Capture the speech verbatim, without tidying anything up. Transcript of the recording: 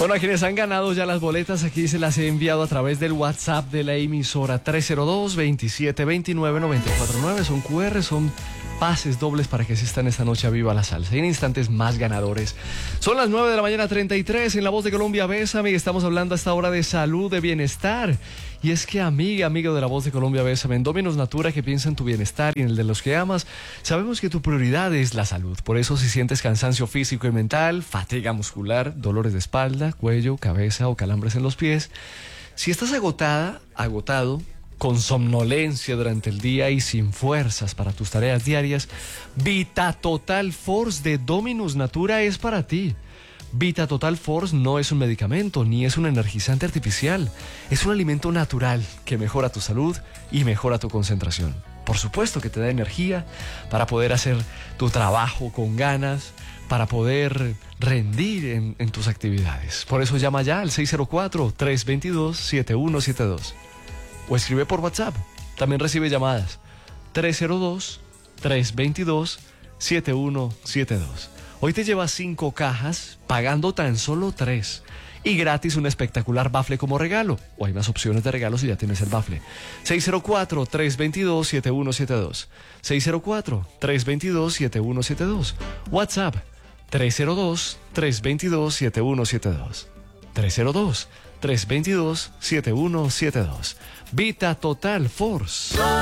Bueno, a quienes han ganado ya las boletas, aquí se las he enviado a través del WhatsApp de la emisora tres cero dos, veintisiete veintinueve, noventa y cuatro nueve. Son cu erre, son pases dobles para que asistan esta noche a Viva la Salsa. Y en instantes más ganadores. Son las nueve de la mañana, treinta y tres, en La Voz de Colombia. Bésame, y estamos hablando a esta hora de salud, de bienestar. Y es que, amiga, amigo de La Voz de Colombia, Bésame, en Dominos Natura, que piensa en tu bienestar y en el de los que amas, sabemos que tu prioridad es la salud. Por eso, si sientes cansancio físico y mental, fatiga muscular, dolores de espalda, cuello, cabeza o calambres en los pies, si estás agotada, agotado, con somnolencia durante el día y sin fuerzas para tus tareas diarias, Vita Total Force de Dominus Natura es para ti. Vita Total Force no es un medicamento ni es un energizante artificial. Es un alimento natural que mejora tu salud y mejora tu concentración. Por supuesto que te da energía para poder hacer tu trabajo con ganas, para poder rendir en, en tus actividades. Por eso llama ya al seis cero cuatro, tres dos dos, siete uno siete dos. O escribe por WhatsApp. También recibe llamadas. tres cero dos, tres dos dos, siete uno siete dos. Hoy te llevas cinco cajas pagando tan solo tres. Y gratis un espectacular bafle como regalo. O hay más opciones de regalos si ya tienes el bafle. seis cero cuatro, tres dos dos, siete uno siete dos. seis cero cuatro, tres dos dos, siete uno siete dos. WhatsApp tres cero dos, tres dos dos, siete uno siete dos. tres cero dos, tres dos dos, siete uno siete dos. Vita Total Force.